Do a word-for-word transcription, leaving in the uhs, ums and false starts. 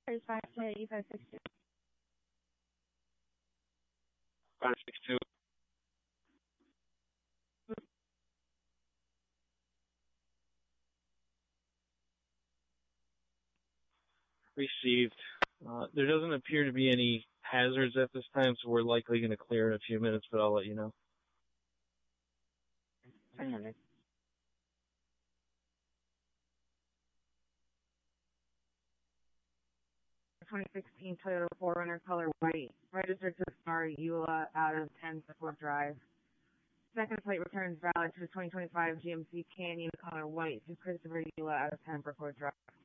There's five to E five six two. five six two. Received. Uh, there doesn't appear to be any hazards at this time, so we're likely going to clear in a few minutes, but I'll let you know. three hundred. twenty sixteen Toyota four runner, color white, registered to Star Eula out of ten to Fort Drive. Second plate returns valid to the twenty twenty-five G M C Canyon, color white, to Christopher Eula out of ten for Fort Drive.